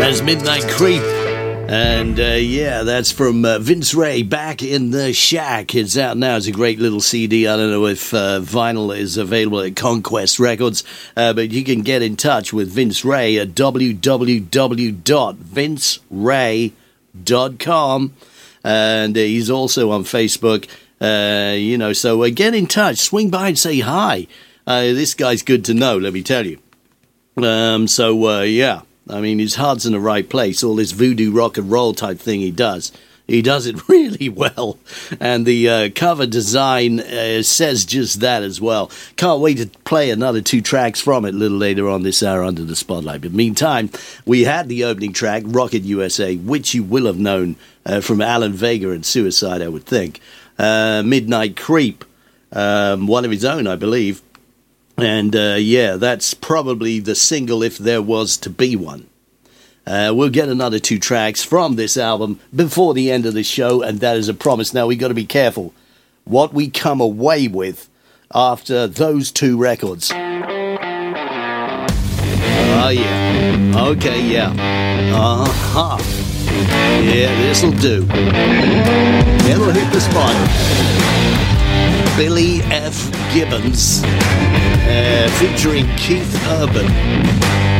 That's Midnight Creep. And yeah, that's from Vince Ray, Back in the Shack. It's out now. It's a great little CD. I don't know if vinyl is available at Conquest Records, but you can get in touch with Vince Ray at www.vinceray.com. And he's also on Facebook, so get in touch. Swing by and say hi. This guy's good to know, let me tell you. Yeah. I mean, his heart's in the right place. All this voodoo rock and roll type thing he does it really well. And the cover design says just that as well. Can't wait to play another 2 tracks from it a little later on this hour under the spotlight. But meantime, we had the opening track, Rocket USA, which you will have known from Alan Vega and Suicide, I would think. Midnight Creep, one of his own, I believe. And, that's probably the single if there was to be one. We'll get another 2 tracks from this album before the end of the show, and that is a promise. Now, we've got to be careful what we come away with after those 2 records. Oh, yeah. Okay, yeah. Uh-huh. Yeah, this'll do. It'll hit the spot. Billy F. Gibbons, featuring Keith Urban.